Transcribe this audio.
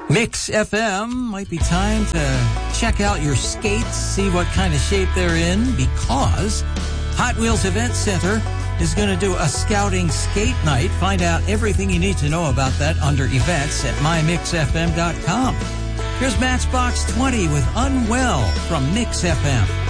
Mix FM, might be time to check out your skates, see what kind of shape they're in, because Hot Wheels Event Center is going to do a scouting skate night. Find out everything you need to know about that under events at mymixfm.com. Here's Matchbox 20 with Unwell from Mix FM.